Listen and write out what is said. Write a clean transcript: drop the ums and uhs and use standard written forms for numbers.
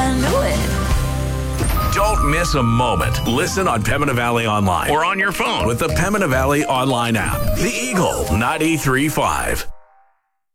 I knew it. Don't miss a moment. Listen on Pembina Valley Online or on your phone with the Pembina Valley Online app. The Eagle 93.5.